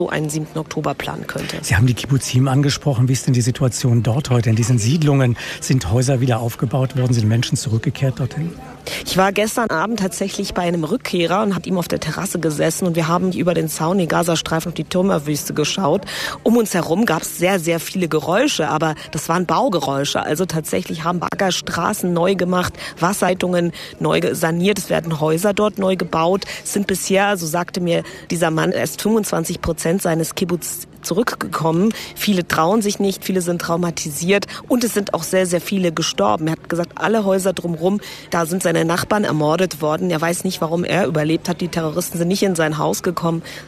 so einen 7. Oktober planen könnte. Sie haben die Kibbuzim angesprochen. Wie ist denn die Situation dort heute? In diesen Siedlungen sind Häuser wieder aufgebaut worden, sind Menschen zurückgekehrt dorthin? Ich war gestern Abend tatsächlich bei einem Rückkehrer und habe ihm auf der Terrasse gesessen und wir haben über den Zaun, den Gazastreifen und die Türmerwüste geschaut. Um uns herum gab es sehr, sehr viele Geräusche, aber das waren Baugeräusche. Also tatsächlich haben Baggerstraßen neu gemacht, Wasserleitungen neu saniert, es werden Häuser dort neu gebaut. Es sind bisher, so sagte mir dieser Mann, erst 25% seines Kibbuz zurückgekommen. Viele trauen sich nicht, viele sind traumatisiert und es sind auch sehr, sehr viele gestorben. Er hat gesagt, alle Häuser drumherum, da sind seine Nachbarn ermordet worden. Er weiß nicht, warum er überlebt hat. Die Terroristen sind nicht in sein Haus gekommen,